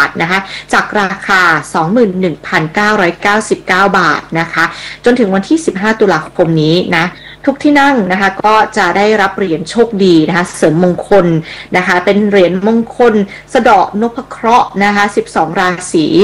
ทนะคะจากราคา 21,999 บาทนะคะจนถึงวันที่15ตุลาคมนี้นะทุกที่นั่งนะคะก็จะได้รับเหรียญโชคดีนะคะเสริมมงคลนะคะเป็นเหรียญมงคลสะเดาะนพเคราะห์นะคะ12ราศี